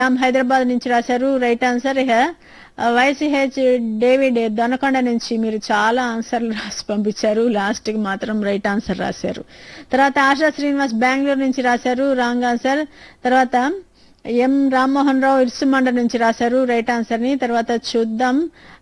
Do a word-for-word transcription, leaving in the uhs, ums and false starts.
రామ్ హైదరాబాద్ నుంచి రాశారు right answer. ఇక వైసీహెచ్ డేవిడ్ దొనకొండ నుంచి మీరు చాలా ఆన్సర్లు రాసి పంపించారు, లాస్ట్ కి మాత్రం రైట్ ఆన్సర్ రాశారు. తర్వాత ఆశా శ్రీనివాస్ బెంగళూరు నుంచి రాశారు రాంగ్ ఆన్సర్. తర్వాత ఎం రామ్మోహన్ రావు ఇర్సుమండ నుంచి రాశారు రైట్ ఆన్సర్ ని. తర్వాత చూద్దాం